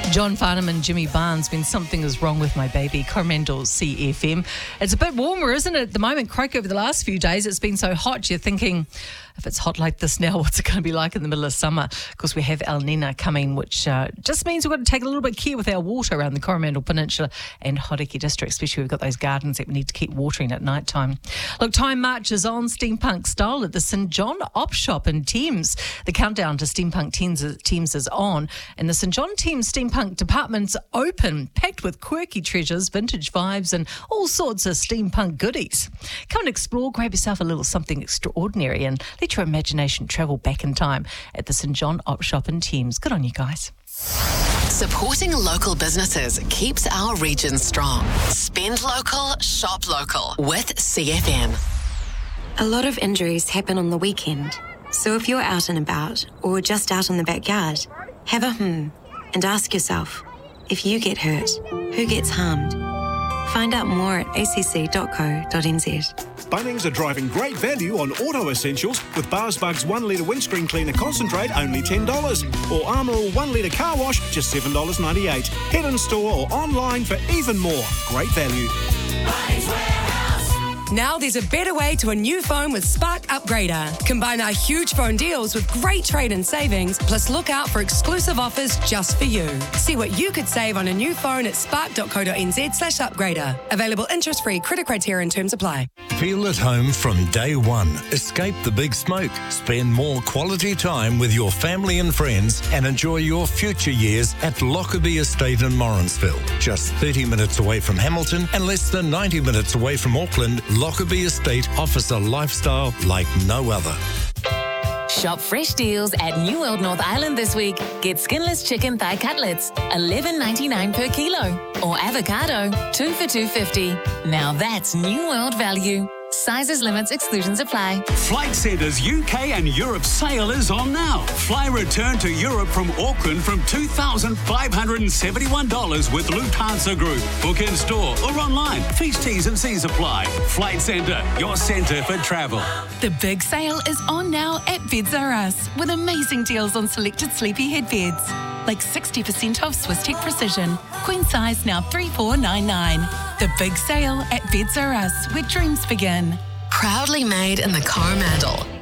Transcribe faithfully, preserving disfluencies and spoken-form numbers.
John Farnham and Jimmy Barnes, when something is wrong with my baby, Coromandel C F M. It's a bit warmer, isn't it, at the moment? Croak, over the last few days, it's been so hot, you're thinking, if it's hot like this now, what's it going to be like in the middle of summer? Of course, we have El Nino coming, which uh, just means we've got to take a little bit of care with our water around the Coromandel Peninsula and Hauraki District, especially we've got those gardens that we need to keep watering at night time. Look, time marches on steampunk style at the Saint John Op Shop in Thames. The countdown to steampunk Thames is on, and the Saint John Thames steampunk department's open, packed with quirky treasures, vintage vibes, and all sorts of steampunk goodies. Come and explore, grab yourself a little something extraordinary, and let your imagination travel back in time at the Saint John Op Shop in Thames. Good on you guys. Supporting local businesses keeps our region strong. Spend local, shop local with C F M. A lot of injuries happen on the weekend. So if you're out and about or just out in the backyard, have a hmm and ask yourself, if you get hurt, who gets harmed? Find out more at a c c dot co dot n z. Bunnings are driving great value on auto essentials with Bars Bugs one litre windscreen cleaner concentrate only ten dollars, or Armour All one litre car wash just seven dollars ninety-eight. Head in store or online for even more. Great value. Bunnings Warehouse. Now there's a better way to a new phone with Spark Upgrader. Combine our huge phone deals with great trade-in savings, plus look out for exclusive offers just for you. See what you could save on a new phone at spark dot co dot n z slash upgrader. Available interest-free, credit criteria and terms apply. Feel at home from day one. Escape the big smoke. Spend more quality time with your family and friends and enjoy your future years at Lockerbie Estate in Morrinsville. Just thirty minutes away from Hamilton and less than ninety minutes away from Auckland, Lockerbie Estate offers a lifestyle like no other. Shop fresh deals at New World North Island this week. Get skinless chicken thigh cutlets, eleven ninety-nine per kilo. Or avocado, two for two fifty. Now that's New World value. Sizes, limits, exclusions apply. Flight Centre's U K and Europe sale is on now. Fly return to Europe from Auckland from two thousand five hundred seventy-one dollars with Lufthansa Group. Book in store or online. Fees, T's and C's apply. Flight Centre, your centre for travel. The big sale is on now at Beds R Us with amazing deals on selected sleepy head beds. Like sixty percent off Swisstech Precision. Queen size now three four nine nine. The big sale at Beds R Us, where dreams begin. Proudly made in the Coromandel.